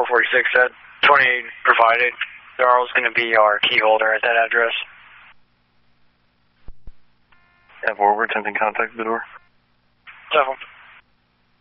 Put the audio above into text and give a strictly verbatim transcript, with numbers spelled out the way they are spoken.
forty-six said. twenty-eight provided. Darrell's going to be our key holder at that address. Have forward, attempting contact at the door. Seven.